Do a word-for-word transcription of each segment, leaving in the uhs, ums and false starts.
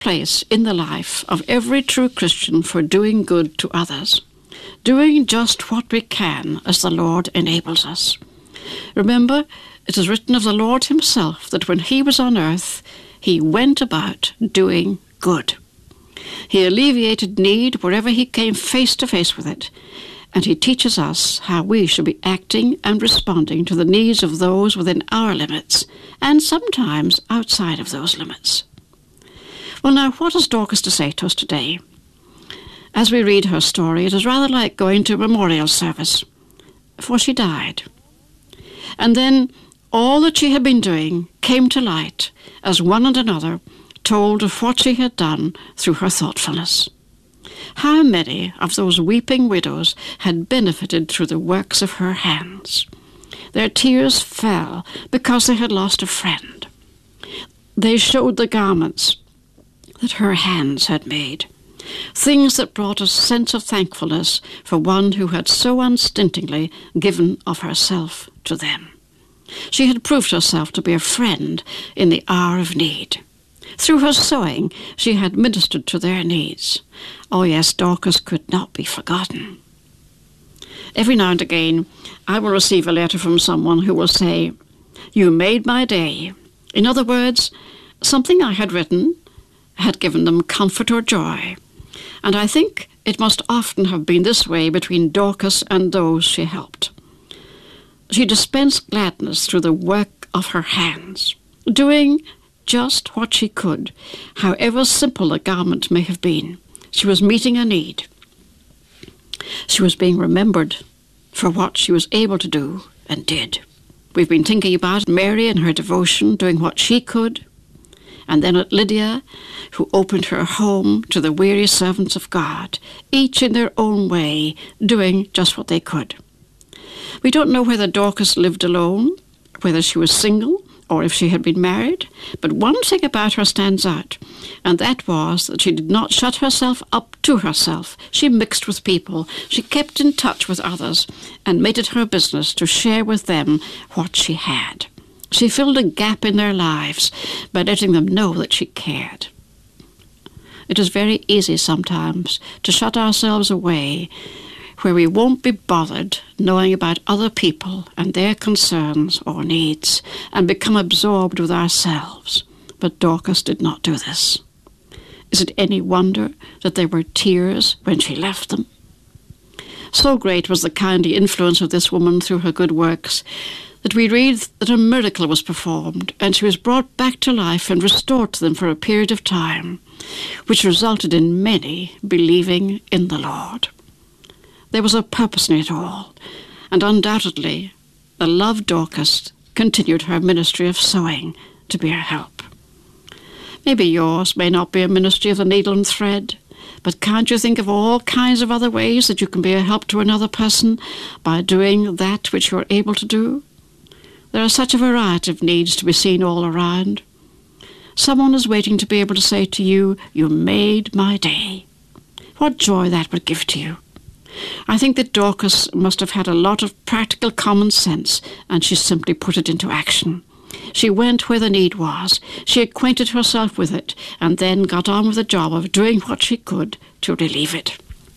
place in the life of every true Christian for doing good to others, doing just what we can as the Lord enables us. Remember, it is written of the Lord himself that when he was on earth, he went about doing good. He alleviated need wherever he came face to face with it, and he teaches us how we should be acting and responding to the needs of those within our limits, and sometimes outside of those limits. Well, now, what has Dorcas to say to us today? As we read her story, it is rather like going to a memorial service, for she died. And then all that she had been doing came to light as one and another told of what she had done through her thoughtfulness. How many of those weeping widows had benefited through the works of her hands? Their tears fell because they had lost a friend. They showed the garments that her hands had made, things that brought a sense of thankfulness for one who had so unstintingly given of herself to them. She had proved herself to be a friend in the hour of need. Through her sewing, she had ministered to their needs. Oh yes, Dorcas could not be forgotten. Every now and again, I will receive a letter from someone who will say, "You made my day." In other words, something I had written had given them comfort or joy. And I think it must often have been this way between Dorcas and those she helped. She dispensed gladness through the work of her hands, doing just what she could, however simple the garment may have been. She was meeting a need. She was being remembered for what she was able to do and did. We've been thinking about Mary and her devotion, doing what she could, and then at Lydia, who opened her home to the weary servants of God, each in their own way, doing just what they could. We don't know whether Dorcas lived alone, whether she was single, or if she had been married, but one thing about her stands out, and that was that she did not shut herself up to herself. She mixed with people, she kept in touch with others, and made it her business to share with them what she had. She filled a gap in their lives by letting them know that she cared. It is very easy sometimes to shut ourselves away where we won't be bothered knowing about other people and their concerns or needs and become absorbed with ourselves. But Dorcas did not do this. Is it any wonder that there were tears when she left them? So great was the kindly influence of this woman through her good works that we read that a miracle was performed and she was brought back to life and restored to them for a period of time, which resulted in many believing in the Lord. There was a purpose in it all, and undoubtedly the loved Dorcas continued her ministry of sewing to be a help. Maybe yours may not be a ministry of the needle and thread, but can't you think of all kinds of other ways that you can be a help to another person by doing that which you are able to do? There are such a variety of needs to be seen all around. Someone is waiting to be able to say to you, "You made my day." What joy that would give to you. I think that Dorcas must have had a lot of practical common sense, and she simply put it into action. She went where the need was, she acquainted herself with it, and then got on with the job of doing what she could to relieve it.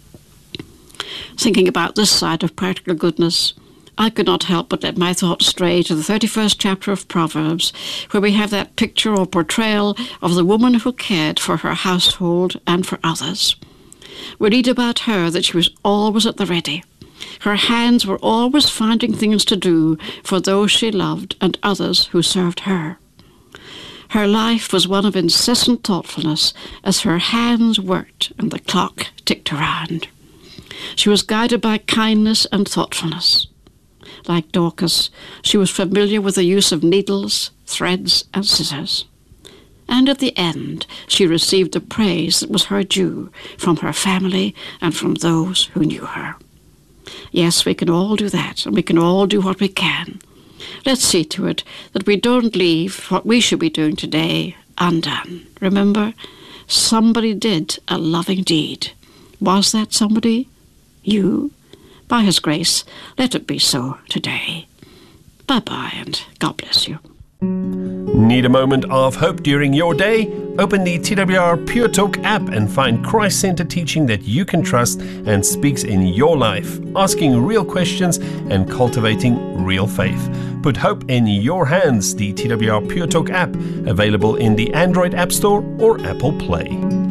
Thinking about this side of practical goodness, I could not help but let my thoughts stray to the thirty-first chapter of Proverbs, where we have that picture or portrayal of the woman who cared for her household and for others. We read about her that she was always at the ready. Her hands were always finding things to do for those she loved and others who served her. Her life was one of incessant thoughtfulness as her hands worked and the clock ticked around. She was guided by kindness and thoughtfulness. Like Dorcas, she was familiar with the use of needles, threads, and scissors. And at the end, she received the praise that was her due from her family and from those who knew her. Yes, we can all do that, and we can all do what we can. Let's see to it that we don't leave what we should be doing today undone. Remember, somebody did a loving deed. Was that somebody? You? By His grace, let it be so today. Bye-bye, and God bless you. Need a moment of hope during your day? Open the T W R Pure Talk app and find Christ-centered teaching that you can trust and speaks in your life, asking real questions and cultivating real faith. Put hope in your hands. The T W R Pure Talk app, available in the Android App Store or Apple Play.